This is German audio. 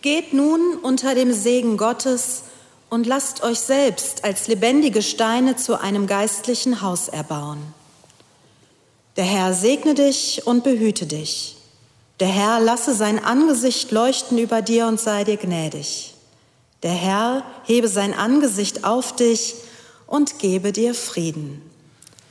Geht nun unter dem Segen Gottes und lasst euch selbst als lebendige Steine zu einem geistlichen Haus erbauen. Der Herr segne dich und behüte dich. Der Herr lasse sein Angesicht leuchten über dir und sei dir gnädig. Der Herr hebe sein Angesicht auf dich und gebe dir Frieden.